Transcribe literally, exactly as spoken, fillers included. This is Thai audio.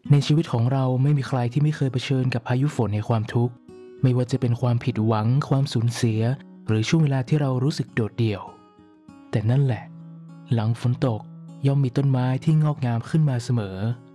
ในชีวิตของเราไม่มีใครที่ไม่เคยเผชิญกับพายุฝนในความทุกข์ไม่ว่าจะเป็นความผิดหวังความสูญเสียหรือช่วงเวลาที่เรารู้สึกโดดเดี่ยวแต่นั่นแหละหลังฝนตกย่อมมีต้นไม้ที่งอกงามขึ้นมาเสมอ